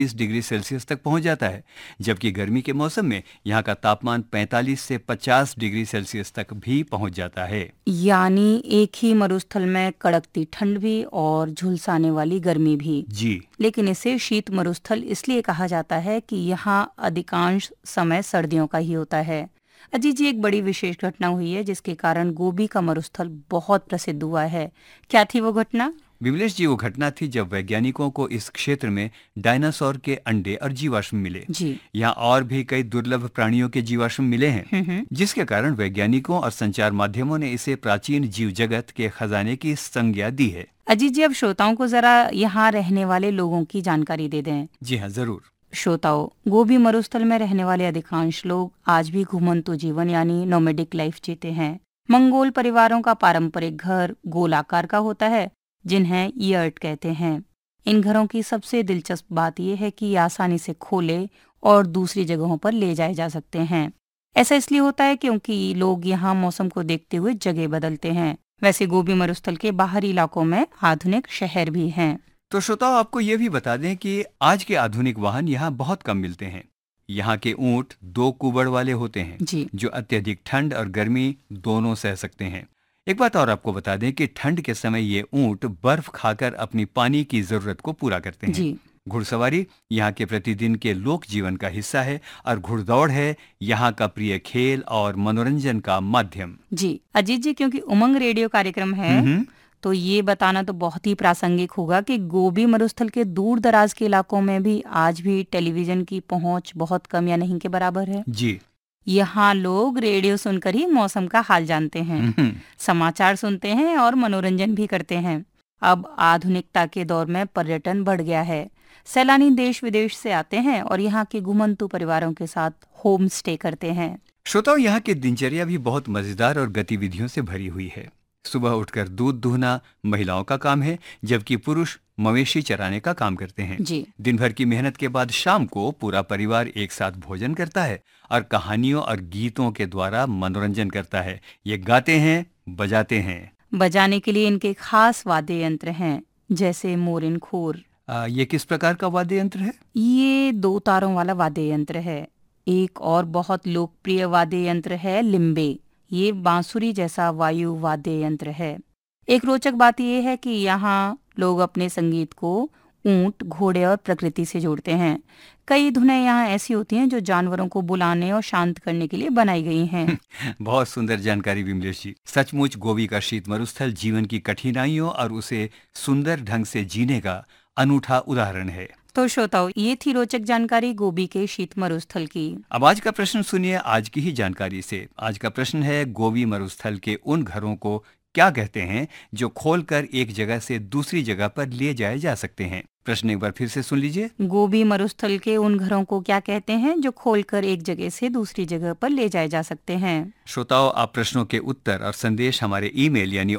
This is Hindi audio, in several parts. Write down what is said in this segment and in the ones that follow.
डिग्री सेल्सियस तक पहुंच जाता है, जबकि गर्मी के मौसम में यहाँ का तापमान 45 से 50 डिग्री सेल्सियस तक भी पहुंच जाता है। यानी एक ही मरुस्थल में कड़कती ठंड भी और झुलसाने वाली गर्मी भी। जी। लेकिन इसे शीत मरुस्थल इसलिए कहा जाता है कि यहाँ अधिकांश समय सर्दियों का ही होता है। अजीत जी, एक बड़ी विशेष घटना हुई है जिसके कारण गोबी का मरुस्थल बहुत प्रसिद्ध हुआ है। क्या थी वो घटना? विमलेश जी, वो घटना थी जब वैज्ञानिकों को इस क्षेत्र में डायनासोर के अंडे और जीवाश्म मिले। जी। यहाँ और भी कई दुर्लभ प्राणियों के जीवाश्म मिले हैं, हम्म। जिसके कारण वैज्ञानिकों और संचार माध्यमों ने इसे प्राचीन जीव जगत के खजाने की संज्ञा दी है। अजीत जी, अब श्रोताओं को जरा यहाँ रहने वाले लोगों की जानकारी दे दें। जी हाँ, जरूर। श्रोताओं, गोबी मरुस्थल में रहने वाले अधिकांश लोग आज भी घुमंतु जीवन यानी नोमैडिक लाइफ जीते हैं। मंगोल परिवारों का पारंपरिक घर गोलाकार का होता है, जिन्हें यर्ट कहते हैं। इन घरों की सबसे दिलचस्प बात यह है कि ये आसानी से खोले और दूसरी जगहों पर ले जाए जा सकते हैं। ऐसा इसलिए होता है क्योंकि लोग यहाँ मौसम को देखते हुए जगह बदलते हैं। वैसे गोबी मरुस्थल के बाहरी इलाकों में आधुनिक शहर भी हैं। तो श्रोताओ, आपको ये भी बता दें कि आज के आधुनिक वाहन यहाँ बहुत कम मिलते हैं। यहाँ के ऊंट 2 कुबड़ वाले होते हैं, जी। जो अत्यधिक ठंड और गर्मी दोनों सह सकते हैं। एक बात और आपको बता दें कि ठंड के समय ये ऊंट बर्फ खाकर अपनी पानी की जरूरत को पूरा करते हैं। जी। घुड़सवारी यहाँ के प्रतिदिन के लोक जीवन का हिस्सा है और घुड़दौड़ है यहाँ का प्रिय खेल और मनोरंजन का माध्यम। जी अजीत जी, क्योंकि उमंग रेडियो कार्यक्रम है तो ये बताना तो बहुत ही प्रासंगिक होगा कि गोबी मरुस्थल के दूर दराज के इलाकों में भी आज भी टेलीविजन की पहुंच बहुत कम या नहीं के बराबर है। जी। यहाँ लोग रेडियो सुनकर ही मौसम का हाल जानते हैं, समाचार सुनते हैं और मनोरंजन भी करते हैं। अब आधुनिकता के दौर में पर्यटन बढ़ गया है। सैलानी देश विदेश से आते हैं और यहाँ के घुमंतु परिवारों के साथ होम स्टे करते हैं। श्रोताओं, यहाँ की दिनचर्या भी बहुत मजेदार और गतिविधियों से भरी हुई है। सुबह उठकर दूध दूहना महिलाओं का काम है, जबकि पुरुष मवेशी चराने का काम करते हैं। जी। दिन भर की मेहनत के बाद शाम को पूरा परिवार एक साथ भोजन करता है और कहानियों और गीतों के द्वारा मनोरंजन करता है। ये गाते हैं, बजाते हैं। बजाने के लिए इनके खास वाद्य यंत्र हैं, जैसे मोरिन खोर। ये किस प्रकार का वाद्य यंत्र है? ये 2 तारों वाला वाद्य यंत्र है। एक और बहुत लोकप्रिय वाद्य यंत्र है लिम्बे। ये बांसुरी जैसा वायु वाद्य यंत्र है। एक रोचक बात यह है कि यहाँ लोग अपने संगीत को ऊंट, घोड़े और प्रकृति से जोड़ते हैं। कई धुनें यहाँ ऐसी होती हैं जो जानवरों को बुलाने और शांत करने के लिए बनाई गई हैं। बहुत सुंदर जानकारी विमलेश जी। सचमुच गोबी का शीत मरुस्थल जीवन की कठिनाइयों और उसे सुंदर ढंग से जीने का अनूठा उदाहरण है। तो श्रोताओ, ये थी रोचक जानकारी गोबी के शीत मरुस्थल की। अब आज का प्रश्न सुनिए आज की ही जानकारी से। आज का प्रश्न है, गोबी मरुस्थल के उन घरों को क्या कहते हैं जो खोलकर एक जगह से दूसरी जगह पर ले जाए जा सकते हैं? प्रश्न एक बार फिर से सुन लीजिए। गोबी मरुस्थल के उन घरों को क्या कहते हैं जो खोलकर एक जगह से दूसरी जगह पर ले जाए जा सकते हैं? श्रोताओ, आप प्रश्नों के उत्तर और संदेश हमारे ईमेल यानी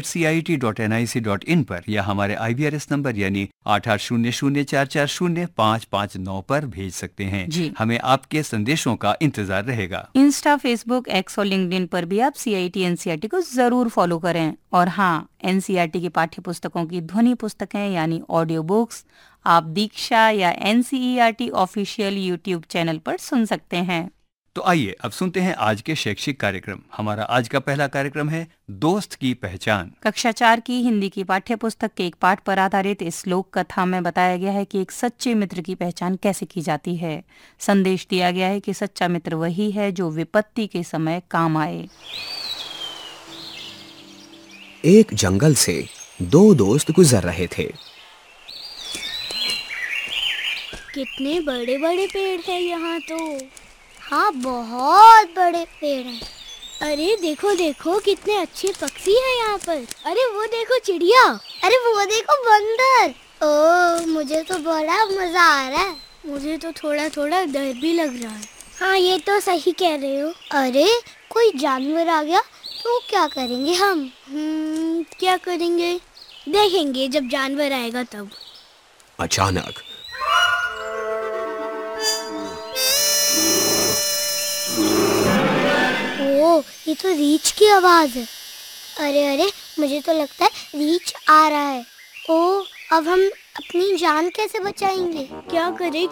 audio@cit.nic.in पर या हमारे IVRS नंबर यानी 8800440559 पर भेज सकते हैं। जी। हमें आपके संदेशों का इंतजार रहेगा। इंस्टा, फेसबुक, एक्स और लिंक्डइन पर भी आप CIT NCERT को जरूर फॉलो करें। और हाँ, NCERT की पाठ्य पुस्तकों की ध्वनि पुस्तकें यानी ऑडियो बुक्स आप दीक्षा या NCERT ऑफिशियल YouTube चैनल पर सुन सकते हैं। तो आइए अब सुनते हैं आज के शैक्षिक कार्यक्रम। हमारा आज का पहला कार्यक्रम है दोस्त की पहचान। कक्षा 4 की हिंदी की पाठ्य पुस्तक के एक पाठ पर आधारित इस लोक कथा में बताया गया है कि एक सच्चे मित्र की पहचान कैसे की जाती है। संदेश दिया गया है कि सच्चा मित्र वही है जो विपत्ति के समय काम आए। एक जंगल से 2 दोस्त गुजर रहे थे। कितने बड़े बड़े पेड़ हैं यहाँ तो। हाँ, बहुत बड़े पेड़ हैं। अरे देखो देखो, कितने अच्छे पक्षी हैं यहाँ पर। अरे वो देखो चिड़िया, अरे वो देखो बंदर। ओह, मुझे तो बड़ा मजा आ रहा है। मुझे तो थोड़ा थोड़ा डर भी लग रहा है। हाँ, ये तो सही कह रहे हो। अरे कोई जानवर आ गया तो क्या करेंगे हम? क्या करेंगे, देखेंगे जब जानवर आएगा तब। अचानक ये तो रीछ की आवाज है। अरे मुझे तो लगता है रीछ आ रहा है। ओह, अब हम अपनी जान कैसे बचाएंगे? क्या करें